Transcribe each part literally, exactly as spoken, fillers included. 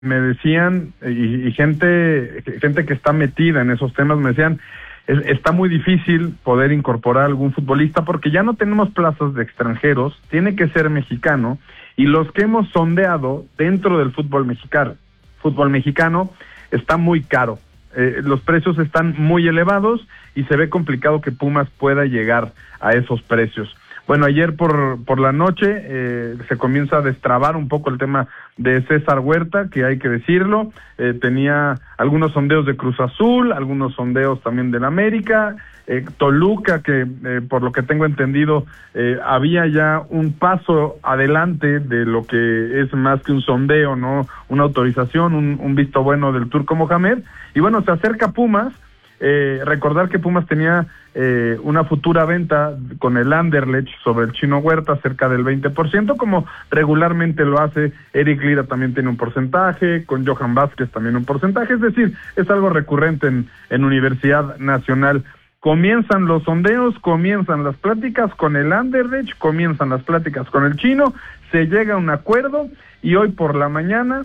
me decían, y, y gente gente que está metida en esos temas, me decían, es, está muy difícil poder incorporar algún futbolista porque ya no tenemos plazas de extranjeros, tiene que ser mexicano, y los que hemos sondeado dentro del fútbol mexicano, fútbol mexicano está muy caro, eh, los precios están muy elevados y se ve complicado que Pumas pueda llegar a esos precios. Bueno, ayer por por la noche eh, se comienza a destrabar un poco el tema de César Huerta, que hay que decirlo, eh, tenía algunos sondeos de Cruz Azul, algunos sondeos también del América, eh, Toluca, que eh, por lo que tengo entendido eh, había ya un paso adelante de lo que es más que un sondeo, ¿no? Una autorización, un, un visto bueno del Turco Mohamed, y bueno, se acerca Pumas. Eh, recordar que Pumas tenía eh, una futura venta con el Anderlecht sobre el Chino Huerta cerca del veinte por ciento, como regularmente lo hace. Eric Lira también tiene un porcentaje, con Johan Vázquez también un porcentaje, es decir, es algo recurrente en, en Universidad Nacional. Comienzan los sondeos, comienzan las pláticas con el Anderlecht, comienzan las pláticas con el Chino, se llega a un acuerdo y hoy por la mañana,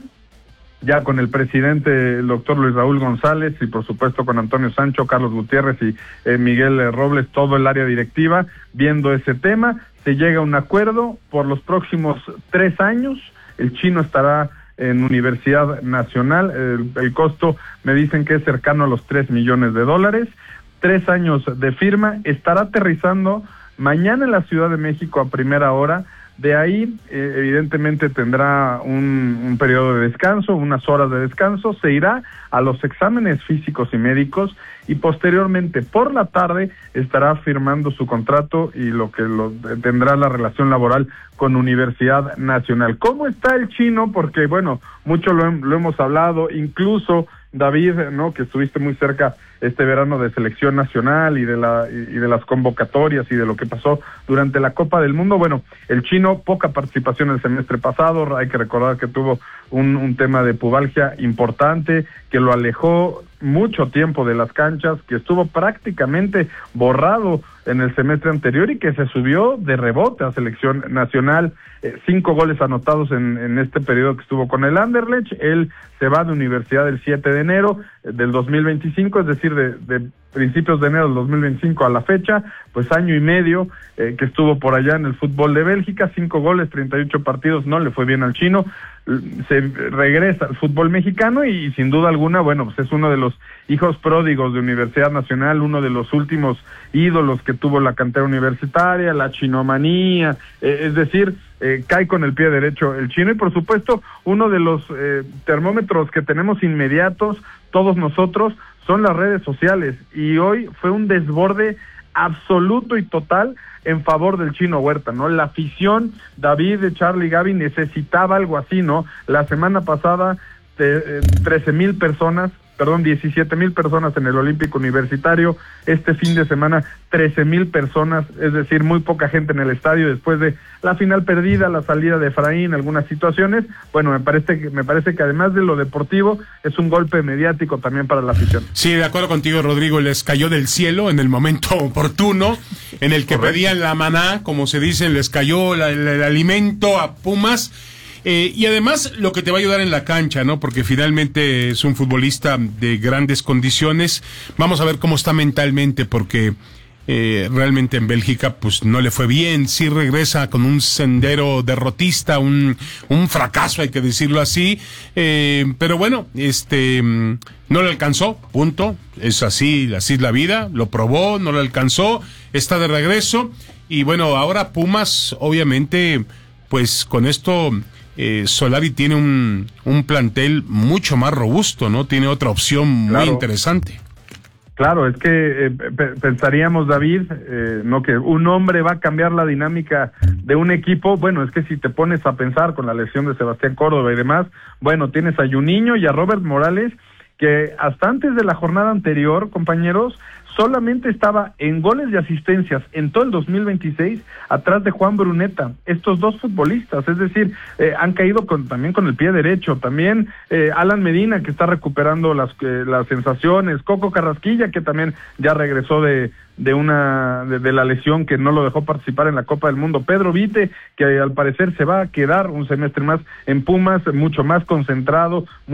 ya con el presidente, el doctor Luis Raúl González, y por supuesto con Antonio Sancho, Carlos Gutiérrez y eh, Miguel eh, Robles, todo el área directiva, viendo ese tema, se llega a un acuerdo por los próximos tres años, el Chino estará en Universidad Nacional, el, el costo me dicen que es cercano a los tres millones de dólares, tres años de firma, estará aterrizando mañana en la Ciudad de México a primera hora. De ahí, eh, evidentemente, tendrá un, un periodo de descanso, unas horas de descanso, se irá a los exámenes físicos y médicos y posteriormente, por la tarde, estará firmando su contrato y lo que lo, tendrá la relación laboral con Universidad Nacional. ¿Cómo está el Chino? Porque, bueno, mucho lo, lo hemos hablado, incluso David, ¿no?, que estuviste muy cerca este verano de selección nacional y de la y de las convocatorias y de lo que pasó durante la Copa del Mundo. Bueno, el Chino, poca participación el semestre pasado, hay que recordar que tuvo un, un tema de pubalgia importante, que lo alejó mucho tiempo de las canchas, que estuvo prácticamente borrado en el semestre anterior y que se subió de rebote a selección nacional, eh, cinco goles anotados en, en este periodo que estuvo con el Anderlecht. Él se va de universidad el siete de enero eh, del dos mil veinticinco, es decir, de, de principios de enero del dos mil veinticinco a la fecha, pues año y medio eh, que estuvo por allá en el fútbol de Bélgica, cinco goles, treinta y ocho partidos, no le fue bien al Chino, se regresa al fútbol mexicano y, y sin duda alguna, bueno, pues es uno de los hijos pródigos de Universidad Nacional, uno de los últimos ídolos que tuvo la cantera universitaria, la chinomanía, eh, es decir, eh, cae con el pie derecho el Chino y por supuesto uno de los eh, termómetros que tenemos inmediatos todos nosotros son las redes sociales y hoy fue un desborde absoluto y total en favor del Chino Huerta, ¿no? La afición, David, Charlie, Gaby, necesitaba algo así, ¿no? La semana pasada, eh, trece mil personas, perdón, diecisiete mil personas en el Olímpico Universitario, este fin de semana trece mil personas, es decir, muy poca gente en el estadio después de la final perdida, la salida de Efraín, algunas situaciones. Bueno, me parece que me parece que además de lo deportivo es un golpe mediático también para la afición. Sí, de acuerdo contigo, Rodrigo, les cayó del cielo en el momento oportuno en el que Correcto. Pedían la maná, como se dice, les cayó la, el, el alimento a Pumas. Eh, y además lo que te va a ayudar en la cancha, ¿no? Porque finalmente es un futbolista de grandes condiciones. Vamos a ver cómo está mentalmente, porque eh, realmente en Bélgica pues no le fue bien. Sí regresa con un sendero derrotista, un un fracaso, hay que decirlo así. Eh, pero bueno, este no le alcanzó, punto. Es así, así es la vida. Lo probó, no le alcanzó. Está de regreso. Y bueno, ahora Pumas, obviamente, pues con esto... Eh, Solari tiene un, un plantel mucho más robusto, ¿no? Tiene otra opción muy claro. interesante. Claro, es que eh, pe- pensaríamos, David, eh, no que un hombre va a cambiar la dinámica de un equipo. Bueno, es que si te pones a pensar con la lesión de Sebastián Córdoba y demás, bueno, tienes a Juninho y a Robert Morales, que hasta antes de la jornada anterior, compañeros, solamente estaba en goles y asistencias en todo el dos mil veintiséis atrás de Juan Bruneta. Estos dos futbolistas, es decir, eh, han caído con, también con el pie derecho. También eh, Alan Medina, que está recuperando las, eh, las sensaciones. Coco Carrasquilla, que también ya regresó de de una de, de la lesión que no lo dejó participar en la Copa del Mundo. Pedro Vite, que al parecer se va a quedar un semestre más en Pumas, mucho más concentrado,